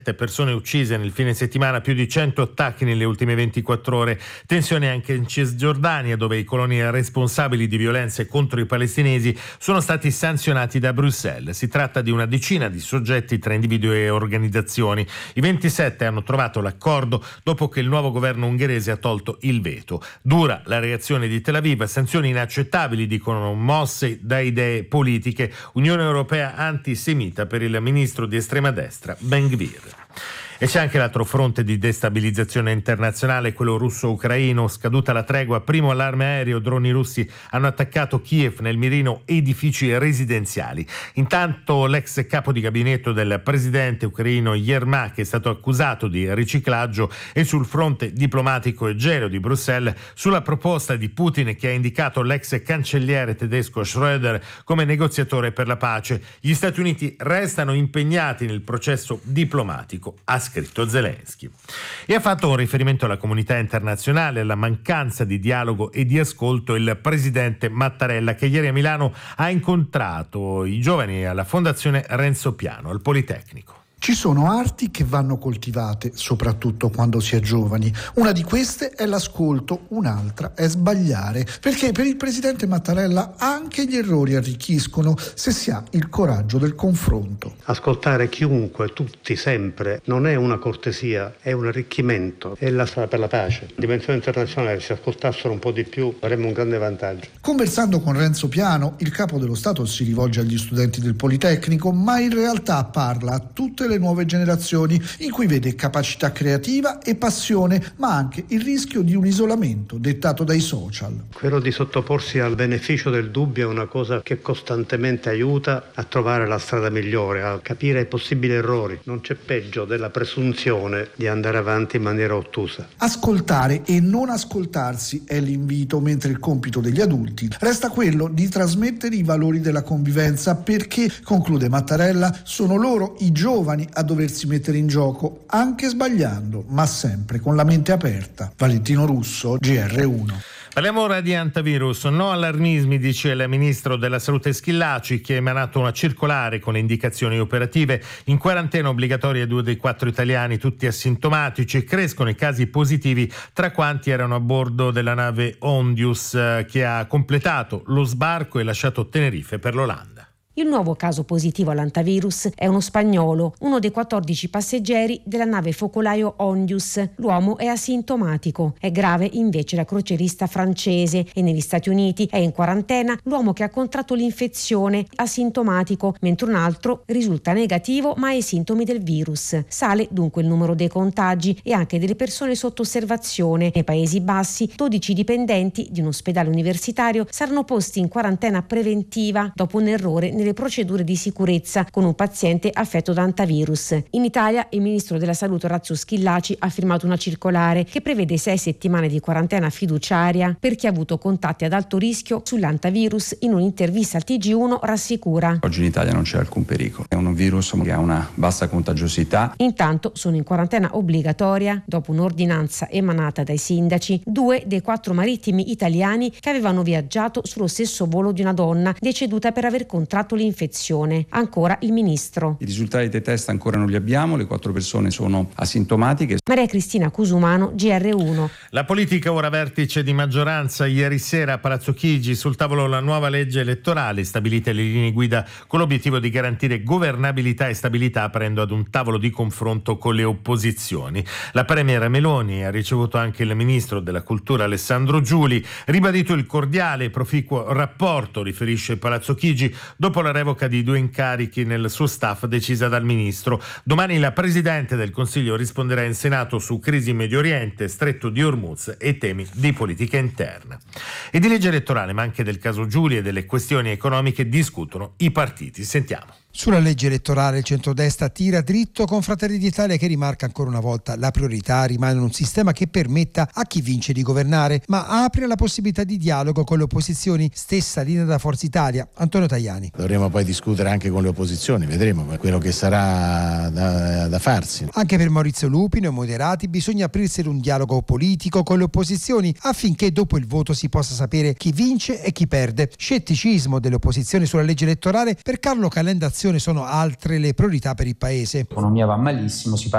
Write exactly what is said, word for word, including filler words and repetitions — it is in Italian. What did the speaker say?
Persone uccise nel fine settimana, più di cento attacchi nelle ultime ventiquattro ore. Tensione anche in Cisgiordania, dove i coloni responsabili di violenze contro i palestinesi sono stati sanzionati da Bruxelles. Si tratta di una decina di soggetti tra individui e organizzazioni. I ventisette hanno trovato l'accordo dopo che il nuovo governo ungherese ha tolto il veto. Dura la reazione di Tel Aviv, sanzioni inaccettabili, dicono, mosse da idee politiche. Unione Europea antisemita per il ministro di estrema destra Ben-Gvir. E c'è anche l'altro fronte di destabilizzazione internazionale, quello russo-ucraino. Scaduta la tregua, primo allarme aereo, droni russi hanno attaccato Kiev, nel mirino edifici residenziali. Intanto l'ex capo di gabinetto del presidente ucraino Yermak è stato accusato di riciclaggio, e sul fronte diplomatico e gelo di Bruxelles sulla proposta di Putin, che ha indicato l'ex cancelliere tedesco Schröder come negoziatore per la pace. Gli Stati Uniti restano impegnati nel processo diplomatico, ha scritto Zelensky. E ha fatto un riferimento alla comunità internazionale, alla mancanza di dialogo e di ascolto, il presidente Mattarella, che ieri a Milano ha incontrato i giovani alla Fondazione Renzo Piano al Politecnico. Ci sono arti che vanno coltivate, soprattutto quando si è giovani. Una di queste è l'ascolto, un'altra è sbagliare, perché per il presidente Mattarella anche gli errori arricchiscono se si ha il coraggio del confronto. Ascoltare chiunque, tutti, sempre, non è una cortesia, è un arricchimento, è la strada per la pace. In dimensione internazionale, se ascoltassero un po' di più, avremmo un grande vantaggio. Conversando con Renzo Piano, il capo dello Stato si rivolge agli studenti del Politecnico, ma in realtà parla a tutte le le nuove generazioni, in cui vede capacità creativa e passione, ma anche il rischio di un isolamento dettato dai social. Quello di sottoporsi al beneficio del dubbio è una cosa che costantemente aiuta a trovare la strada migliore, a capire i possibili errori. Non c'è peggio della presunzione di andare avanti in maniera ottusa. Ascoltare e non ascoltarsi è l'invito, mentre il compito degli adulti resta quello di trasmettere i valori della convivenza, perché, conclude Mattarella, sono loro i giovani a doversi mettere in gioco, anche sbagliando, ma sempre con la mente aperta. Valentino Russo, G R uno. Parliamo ora di antivirus. No allarmismi, dice il ministro della Salute Schillaci, che ha emanato una circolare con le indicazioni operative. In quarantena obbligatoria due dei quattro italiani, tutti asintomatici. Crescono i casi positivi tra quanti erano a bordo della nave Ondius, che ha completato lo sbarco e lasciato Tenerife per l'Olanda. Il nuovo caso positivo all'antivirus è uno spagnolo, uno dei quattordici passeggeri della nave focolaio Ondius. L'uomo è asintomatico. È grave invece la crocierista francese, e negli Stati Uniti è in quarantena l'uomo che ha contratto l'infezione, asintomatico, mentre un altro risulta negativo ma ha i sintomi del virus. Sale dunque il numero dei contagi e anche delle persone sotto osservazione. Nei Paesi Bassi dodici dipendenti di un ospedale universitario saranno posti in quarantena preventiva dopo un errore nelle procedure di sicurezza con un paziente affetto da antivirus. In Italia il ministro della Salute Orazio Schillaci ha firmato una circolare che prevede sei settimane di quarantena fiduciaria per chi ha avuto contatti ad alto rischio sull'antivirus. In un'intervista al T G uno rassicura: oggi in Italia non c'è alcun pericolo, è un virus che ha una bassa contagiosità. Intanto sono in quarantena obbligatoria, dopo un'ordinanza emanata dai sindaci, due dei quattro marittimi italiani che avevano viaggiato sullo stesso volo di una donna deceduta per aver contratto l'infezione. Ancora il ministro: i risultati dei test ancora non li abbiamo, le quattro persone sono asintomatiche. Maria Cristina Cusumano, G R uno. La politica ora vertice di maggioranza. Ieri sera a Palazzo Chigi sul tavolo la nuova legge elettorale, stabilite le linee guida con l'obiettivo di garantire governabilità e stabilità, aprendo ad un tavolo di confronto con le opposizioni. La premier Meloni ha ricevuto anche il ministro della cultura Alessandro Giuli, ribadito il cordiale e proficuo rapporto, riferisce Palazzo Chigi, dopo la revoca di due incarichi nel suo staff decisa dal ministro. Domani la Presidente del Consiglio risponderà in Senato su crisi Medio Oriente, Stretto di Hormuz e temi di politica interna. E di legge elettorale, ma anche del caso Giuli e delle questioni economiche discutono i partiti. Sentiamo. Sulla legge elettorale il centrodestra tira dritto con Fratelli d'Italia, che rimarca ancora una volta la priorità rimane un sistema che permetta a chi vince di governare, ma apre la possibilità di dialogo con le opposizioni, stessa linea da Forza Italia. Antonio Tajani. Dovremo poi discutere anche con le opposizioni, vedremo quello che sarà da, da farsi. Anche per Maurizio Lupino e moderati bisogna aprirsi ad un dialogo politico con le opposizioni affinché dopo il voto si possa sapere chi vince e chi perde. Scetticismo delle opposizioni sulla legge elettorale. Per Carlo Calenda sono altre le priorità per il paese. L'economia va malissimo, si parla